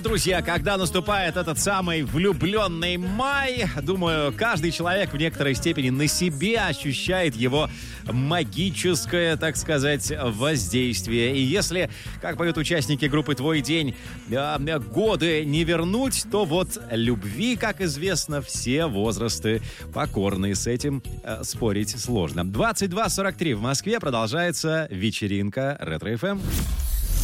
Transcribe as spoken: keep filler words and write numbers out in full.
Друзья, когда наступает этот самый влюбленный май, думаю, каждый человек в некоторой степени на себе ощущает его магическое, так сказать, воздействие. И если, как поют участники группы «Твой день», годы не вернуть, то вот любви, как известно, все возрасты покорны. С этим э, спорить сложно. двадцать два сорок три в Москве продолжается вечеринка Ретро эф эм.